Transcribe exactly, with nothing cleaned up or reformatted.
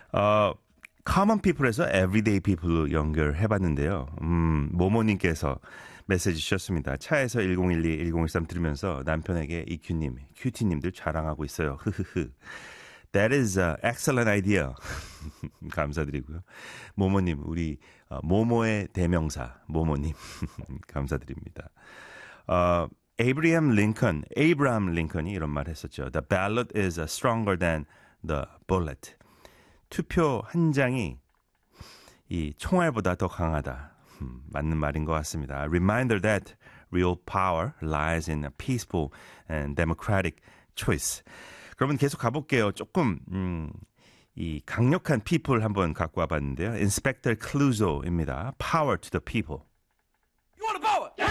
어, common people에서 everyday people로 연결해봤는데요. 음, 모모님께서 메시지 주셨습니다. 차에서 일공일이, 일공일삼 들으면서 남편에게 이큐님, 큐티님들 자랑하고 있어요. 흐흐흐. That is an excellent idea. 감사드리고요. 모모님, 우리 어, 모모의 대명사, 모모님. 감사드립니다. 어, 에이브리엄 링컨, 에이브라함 링컨이 이런 말 했었죠. The ballot is stronger than the bullet. 투표 한 장이 이 총알보다 더 강하다. 음, 맞는 말인 것 같습니다. A reminder that real power lies in a peaceful and democratic choice. 그러면 계속 가볼게요. 조금 음, 이 강력한 people 한번 갖고 와봤는데요. Inspector Clouseau입니다. Power to the people.